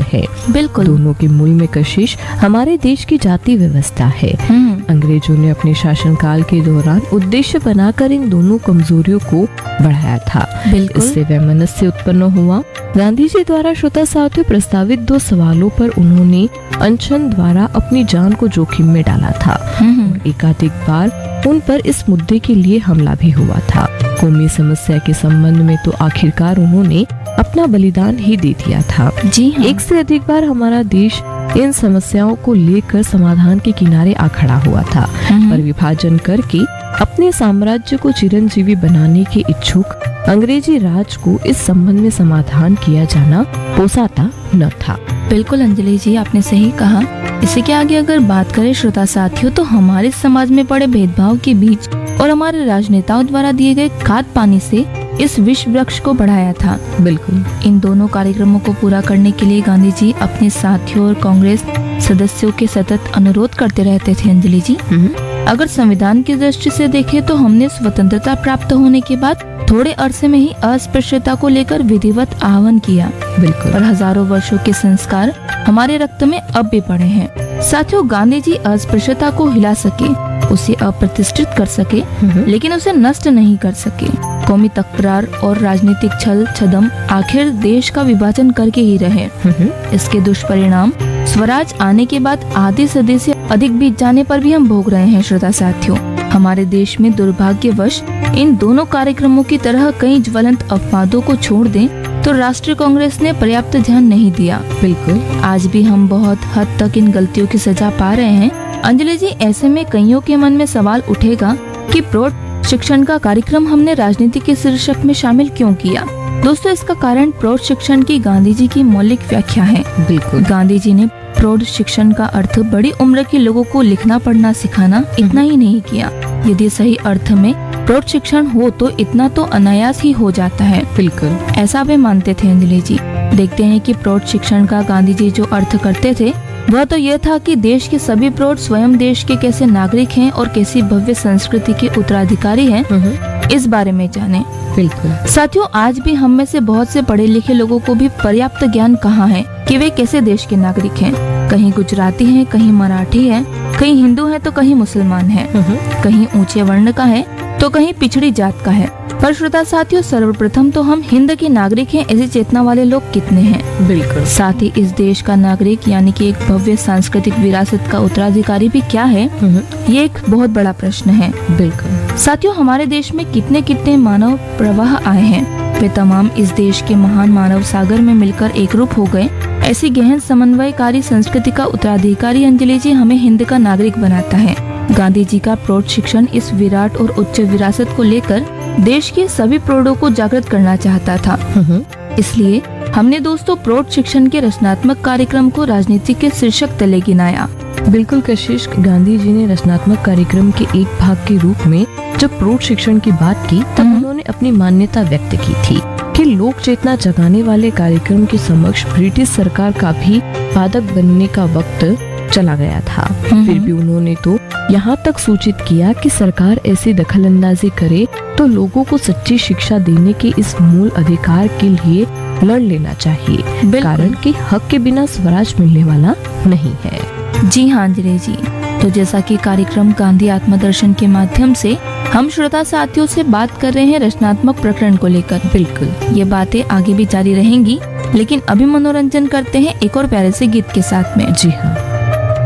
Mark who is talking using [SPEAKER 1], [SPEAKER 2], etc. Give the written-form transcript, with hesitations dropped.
[SPEAKER 1] है।
[SPEAKER 2] बिल्कुल।
[SPEAKER 1] दोनों के मूल में कशिश हमारे देश की जाति व्यवस्था है। अंग्रेजों ने अपने शासनकाल के दौरान उद्देश्य बनाकर इन दोनों कमजोरियों को बढ़ाया था। इससे वैमनस्य उत्पन्न हुआ। गांधी जी द्वारा श्रोता साथियों प्रस्तावित 2 सवालों पर उन्होंने अनशन द्वारा अपनी जान को जोखिम में डाला था। एकाधिक बार उन पर इस मुद्दे के लिए हमला भी हुआ था। कौमी समस्या के संबंध में तो आखिरकार उन्होंने अपना बलिदान ही दे दिया था।
[SPEAKER 2] जी हाँ।
[SPEAKER 1] एक से अधिक बार हमारा देश इन समस्याओं को लेकर समाधान के किनारे आ खड़ा हुआ था, पर विभाजन करके अपने साम्राज्य को चिरंजीवी बनाने के इच्छुक अंग्रेजी राज को इस संबंध में समाधान किया जाना पोसाता न था।
[SPEAKER 2] बिल्कुल अंजलि जी, आपने सही कहा। इसी के आगे अगर बात करें श्रोता साथियों, तो हमारे समाज में पड़े भेदभाव के बीच और हमारे राजनेताओं द्वारा दिए गए खाद पानी से इस विश्व वृक्ष को बढ़ाया था।
[SPEAKER 1] बिल्कुल।
[SPEAKER 2] इन दोनों कार्यक्रमों को पूरा करने के लिए गांधी जी अपने साथियों और कांग्रेस सदस्यों के सतत अनुरोध करते रहते थे। अंजलि जी, अगर संविधान की दृष्टि से देखें तो हमने स्वतंत्रता प्राप्त होने के बाद थोड़े अरसे में ही अस्पृश्यता को लेकर विधिवत आह्वान किया।
[SPEAKER 1] बिल्कुल।
[SPEAKER 2] और हजारों वर्षों के संस्कार हमारे रक्त में अब भी पड़े हैं। साथियों, गांधी जी अस्पृश्यता को हिला सके, उसे अप्रतिष्ठित कर सके, लेकिन उसे नष्ट नहीं कर सके। कौमी तकरार और राजनीतिक छल छदम आखिर देश का विभाजन करके ही रहे। इसके दुष्परिणाम स्वराज आने के बाद आधी सदी से अधिक बीत जाने पर भी हम भोग रहे हैं। श्रोता साथियों, हमारे देश में दुर्भाग्यवश इन दोनों कार्यक्रमों की तरह कई ज्वलंत अपवादों को छोड़ दें तो राष्ट्रीय कांग्रेस ने पर्याप्त ध्यान नहीं दिया।
[SPEAKER 1] बिल्कुल।
[SPEAKER 2] आज भी हम बहुत हद तक इन गलतियों की सजा पा रहे हैं। अंजलि जी, ऐसे में कईयों के मन में सवाल उठेगा कि प्रौढ़ शिक्षण का कार्यक्रम हमने राजनीति के शीर्षक में शामिल क्यों किया। दोस्तों, इसका कारण प्रौढ़ शिक्षण की गांधी जी की मौलिक व्याख्या है।
[SPEAKER 1] बिल्कुल।
[SPEAKER 2] गांधी जी ने प्रौढ़ शिक्षण का अर्थ बड़ी उम्र के लोगों को लिखना पढ़ना सिखाना इतना ही नहीं किया। यदि सही अर्थ में प्रौढ़ शिक्षण हो तो इतना तो अनायास ही हो जाता है।
[SPEAKER 1] बिल्कुल।
[SPEAKER 2] ऐसा वे मानते थे। अंजलि जी, देखते हैं कि प्रौढ़ शिक्षण का गांधी जी जो अर्थ करते थे वह तो यह था कि देश के सभी प्रौढ़ स्वयं देश के कैसे नागरिक हैं और कैसी भव्य संस्कृति के उत्तराधिकारी हैं, इस बारे में जाने।
[SPEAKER 1] बिल्कुल।
[SPEAKER 2] साथियों, आज भी हम में से बहुत से पढ़े लिखे लोगों को भी पर्याप्त ज्ञान कहाँ है कि वे कैसे देश के नागरिक हैं। कहीं गुजराती हैं, कहीं मराठी हैं, कहीं हिंदू हैं तो कहीं मुसलमान हैं, कहीं ऊंचे वर्ण का है तो कहीं पिछड़ी जात का है। पर श्रोता साथियों, सर्वप्रथम तो हम हिंद के नागरिक हैं, ऐसी चेतना वाले लोग कितने हैं।
[SPEAKER 1] बिल्कुल।
[SPEAKER 2] साथ ही इस देश का नागरिक यानी कि एक भव्य सांस्कृतिक विरासत का उत्तराधिकारी भी क्या है, ये एक बहुत बड़ा प्रश्न है।
[SPEAKER 1] बिल्कुल।
[SPEAKER 2] साथियों, हमारे देश में कितने कितने मानव प्रवाह आए हैं, वे तमाम इस देश के महान मानव सागर में मिलकर एक रूप हो गए। ऐसी गहन समन्वयकारी संस्कृति का उत्तराधिकारी अंजलि जी हमें हिंद का नागरिक बनाता है। गांधी जी का प्रौढ़ शिक्षण इस विराट और उच्च विरासत को लेकर देश के सभी प्रौढ़ों को जागृत करना चाहता था। इसलिए हमने दोस्तों प्रौढ़ शिक्षण के रचनात्मक कार्यक्रम को राजनीति के शीर्षक तले गिनाया।
[SPEAKER 1] बिल्कुल कशिश, गांधी जी ने रचनात्मक कार्यक्रम के एक भाग के रूप में जब प्रौढ़ शिक्षण की बात की तब उन्होंने अपनी मान्यता व्यक्त की थी कि लोक चेतना जगाने वाले कार्यक्रम के समक्ष ब्रिटिश सरकार का भी बाधक बनने का वक्त चला गया था। फिर भी उन्होंने तो यहाँ तक सूचित किया कि सरकार ऐसी दखलंदाजी करे तो लोगों को सच्ची शिक्षा देने के इस मूल अधिकार के लिए लड़ लेना चाहिए, कारण कि हक के बिना स्वराज मिलने वाला नहीं है।
[SPEAKER 2] जी हाँ अंजलि जी, तो जैसा कि कार्यक्रम गांधी आत्मदर्शन के माध्यम से हम श्रोता साथियों से बात कर रहे हैं रचनात्मक प्रकरण को लेकर।
[SPEAKER 1] बिल्कुल,
[SPEAKER 2] ये बातें आगे भी जारी रहेंगी, लेकिन अभी मनोरंजन करते हैं एक और प्यारे से गीत के साथ में।
[SPEAKER 1] जी हाँ।